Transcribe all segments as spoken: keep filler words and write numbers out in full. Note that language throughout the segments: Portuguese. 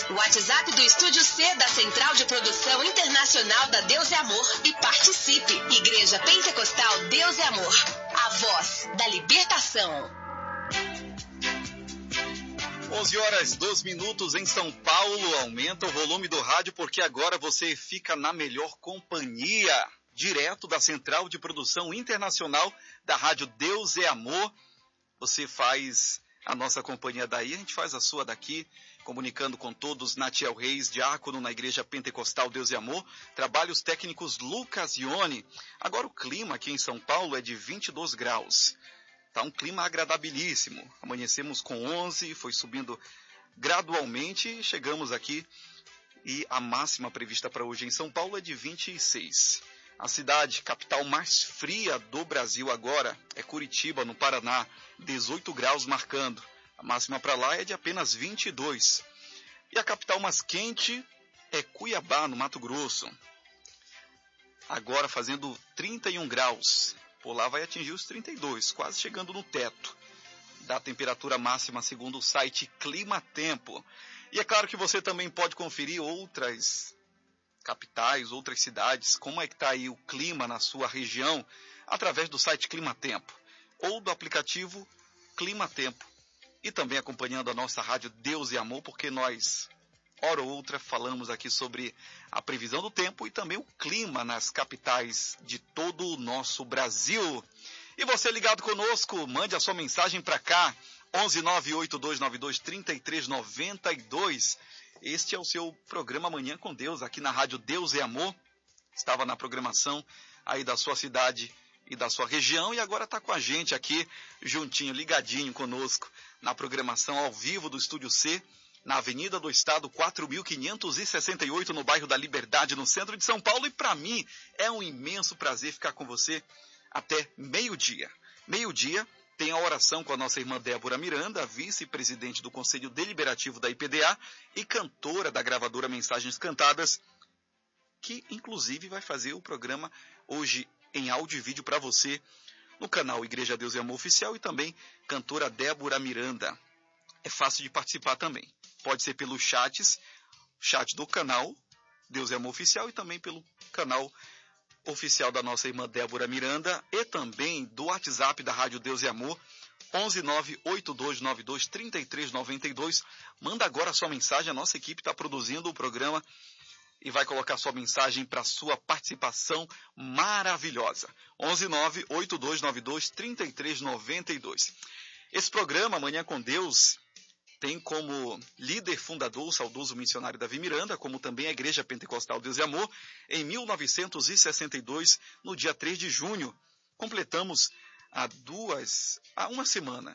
O WhatsApp do Estúdio C da Central de Produção Internacional da Deus é Amor e participe. Igreja Pentecostal Deus é Amor. A voz da libertação. onze horas, doze minutos em São Paulo. Aumenta o volume do rádio porque agora você fica na melhor companhia. Direto da Central de Produção Internacional da Rádio Deus é Amor. Você faz a nossa companhia daí, a gente faz a sua daqui, comunicando com todos. Natiel Reis, diácono na Igreja Pentecostal Deus e Amor. Trabalhos técnicos Lucas Ione. Agora o clima aqui em São Paulo é de vinte e dois graus. Tá um clima agradabilíssimo. Amanhecemos com onze, foi subindo gradualmente, chegamos aqui e a máxima prevista para hoje em São Paulo é de vinte e seis. A cidade, capital mais fria do Brasil agora, é Curitiba, no Paraná, dezoito graus marcando. A máxima para lá é de apenas vinte e dois. E a capital mais quente é Cuiabá, no Mato Grosso. Agora fazendo trinta e um graus. Por lá vai atingir os trinta e dois, quase chegando no teto da temperatura máxima segundo o site Clima Tempo. E é claro que você também pode conferir outras capitais, outras cidades, como é que está aí o clima na sua região, através do site Clima Tempo ou do aplicativo Clima Tempo. E também acompanhando a nossa rádio Deus e Amor, porque nós, hora ou outra, falamos aqui sobre a previsão do tempo e também o clima nas capitais de todo o nosso Brasil. E você ligado conosco, mande a sua mensagem para cá, onze nove oito dois nove dois três três nove dois. Este é o seu programa Manhã com Deus, aqui na rádio Deus e Amor. Estava na programação aí da sua cidade e da sua região, e agora está com a gente aqui, juntinho, ligadinho conosco, na programação ao vivo do Estúdio C, na Avenida do Estado, quatro mil quinhentos e sessenta e oito, no bairro da Liberdade, no centro de São Paulo. E para mim é um imenso prazer ficar com você até meio-dia. Meio-dia tem a oração com a nossa irmã Débora Miranda, vice-presidente do Conselho Deliberativo da I P D A e cantora da gravadora Mensagens Cantadas, que inclusive vai fazer o programa hoje em áudio e vídeo para você no canal Igreja Deus e Amor Oficial, e também cantora Débora Miranda. É fácil de participar também. Pode ser pelos chats, chat do canal Deus e Amor Oficial e também pelo canal oficial da nossa irmã Débora Miranda e também do WhatsApp da Rádio Deus e Amor, onze nove oito dois nove dois três três nove dois. Manda agora a sua mensagem, a nossa equipe está produzindo o programa e vai colocar sua mensagem para sua participação maravilhosa. onze nove oito dois nove dois três três nove dois. Esse programa, Manhã com Deus, tem como líder fundador o saudoso missionário Davi Miranda, como também a Igreja Pentecostal Deus e Amor. Em mil novecentos e sessenta e dois, no dia três de junho, completamos há duas, há uma semana,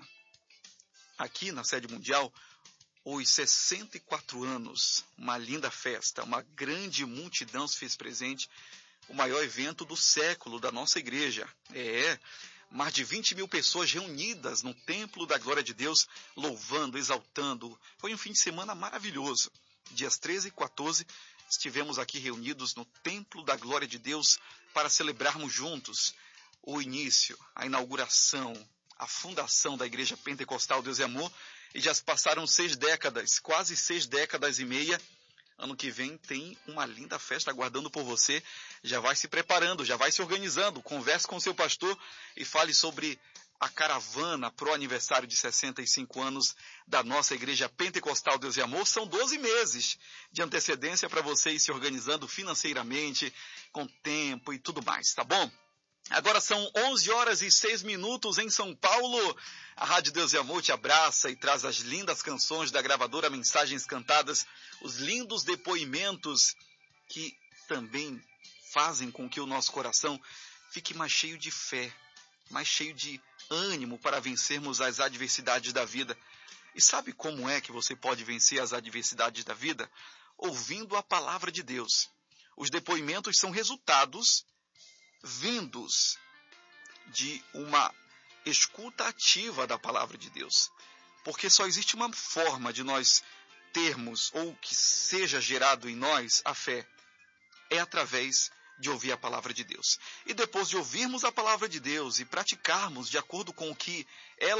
aqui na sede mundial, os sessenta e quatro anos, uma linda festa, uma grande multidão se fez presente, o maior evento do século da nossa igreja. É, mais de vinte mil pessoas reunidas no Templo da Glória de Deus, louvando, exaltando. Foi um fim de semana maravilhoso. Dias treze e quatorze, estivemos aqui reunidos no Templo da Glória de Deus para celebrarmos juntos o início, a inauguração, a fundação da Igreja Pentecostal Deus e Amor. E já se passaram seis décadas, quase seis décadas e meia. Ano que vem tem uma linda festa aguardando por você. Já vai se preparando, já vai se organizando. Converse com o seu pastor e fale sobre a caravana pro aniversário de sessenta e cinco anos da nossa Igreja Pentecostal Deus e Amor. São doze meses de antecedência para você ir se organizando financeiramente, com tempo e tudo mais, tá bom? Agora são onze horas e seis minutos em São Paulo. A Rádio Deus e Amor te abraça e traz as lindas canções da gravadora Mensagens Cantadas, os lindos depoimentos que também fazem com que o nosso coração fique mais cheio de fé, mais cheio de ânimo para vencermos as adversidades da vida. E sabe como é que você pode vencer as adversidades da vida? Ouvindo a palavra de Deus. Os depoimentos são resultados vindos de uma escuta ativa da palavra de Deus. Porque só existe uma forma de nós termos, ou que seja gerado em nós, a fé. É através de ouvir a palavra de Deus. E depois de ouvirmos a palavra de Deus e praticarmos de acordo com o que ela